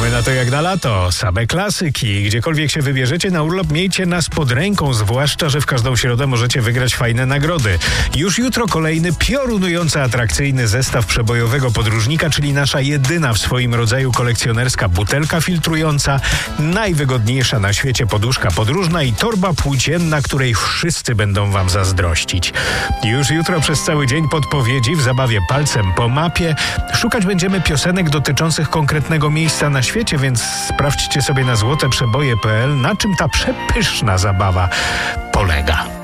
Czekamy na to jak na lato. Same klasyki. Gdziekolwiek się wybierzecie na urlop, miejcie nas pod ręką, zwłaszcza, że w każdą środę możecie wygrać fajne nagrody. Już jutro kolejny piorunująco atrakcyjny zestaw przebojowego podróżnika, czyli nasza jedyna w swoim rodzaju kolekcjonerska butelka filtrująca, najwygodniejsza na świecie poduszka podróżna i torba płócienna, której wszyscy będą wam zazdrościć. Już jutro przez cały dzień podpowiedzi w zabawie palcem po mapie. Szukać będziemy piosenek dotyczących konkretnego miejsca na świecie, więc sprawdźcie sobie na złoteprzeboje.pl, na czym ta przepyszna zabawa polega.